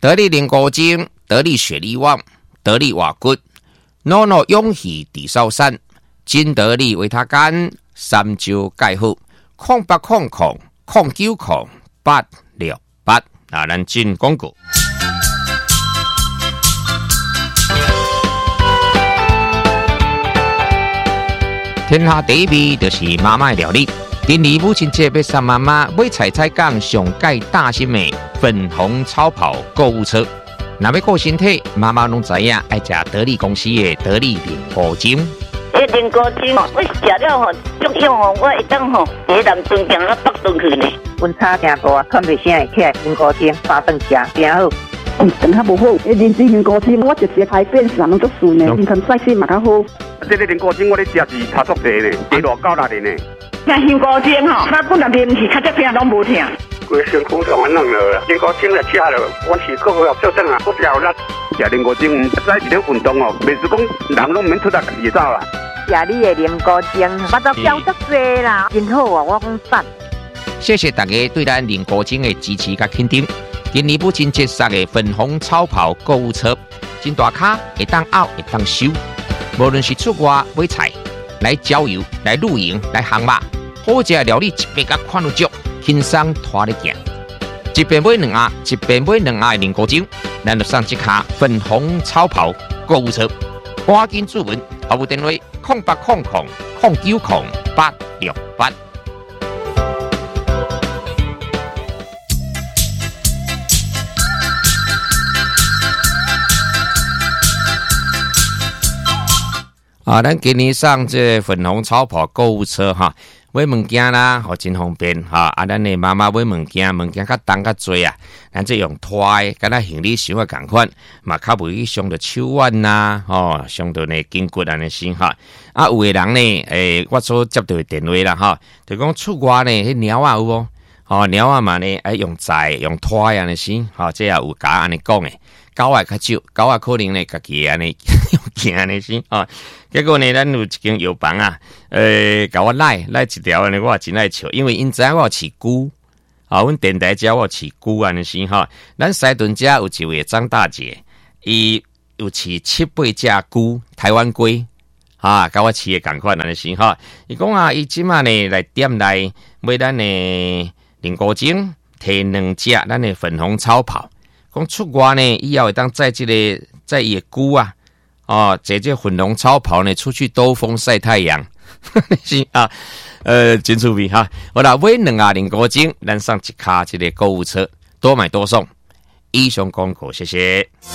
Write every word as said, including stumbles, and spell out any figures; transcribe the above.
得力灵果精，得力雪力旺，得力瓦骨，诺诺勇气地少山，金得力维他干，三焦钙好，空八空空空九空八六八啊，咱进广告。天下第一味就是妈妈的料理。今年母亲节要送妈妈买菜菜港上盖大新美粉红超跑购物车。若要顾身体，妈妈拢知影爱食得力公司的得力灵果精。 这灵果精哦，我食了吼，足用哦，我会当吼，在南屯行到北屯去呢。 温差真大，看袂啥会起来，灵果精八顿食真好。 嗯，肠较无好，迄灵芝灵果精，我直接排便上拢足顺的，新陈代谢嘛较好。 这个灵果精我咧食是差足济呢，第偌九六年呢。 像灵果精吼，我本来啉是较只病拢无疼。 规身躯上安弄了，灵果精来吃了，我是够好做阵啊，我了力。食灵果精，不使一点运动哦，袂是讲人拢免出力自走啦。 食你的灵果精，我都标足济啦，真好啊！我讲赞。 谢谢大家对咱灵果精的支持甲肯定。今年母亲节送的粉红超跑购物车，真大卡，会当拗，会当收。无论是出外买菜、来郊游、来露营、来航马，好食的料理一边甲看有足，轻松拖咧行。一边买两盒，一边买两盒的灵果精，咱就送一卡粉红超跑购物车。赶紧注文，服务电话空八空空空九空八六八。啊，咱今年上这粉红超跑购物车哈，买物件啦，好真方便哈。啊，咱的妈妈买物件，物件较重较多啊，咱这用拖，跟咱行李箱的同款，嘛较袂去伤到手腕呐，吼，伤到呢筋骨安尼先哈。啊，有的人呢，诶，我所接到的电话啦哈，就讲出外呢，迄鸟啊有无？哦，鸟啊嘛呢，哎用载用拖安尼先，吼，这也有甲安尼讲诶。狗仔较少，狗仔可能呢，家己安尼用行安尼先啊。结果呢，咱有一间药房啊，呃，甲我赖赖一条安尼，我也真爱笑，因为因知我有饲龟，啊，阮电台遮我有饲龟安尼先哈。咱西屯遮有一位张大姐，伊有饲七八只龟，台湾龟，啊，甲我饲的同款安尼先哈。伊讲啊，伊即马呢来店内买咱的灵果精，摕两只咱的粉红超跑。讲出外呢，以后会当载这个载伊的菇啊，哦，坐这粉红超跑呢，出去兜风晒太阳，是啊，呃，真趣味哈。好啦，买两啊灵果精，咱上一卡这个购物车，多买多送。以上广告，谢谢。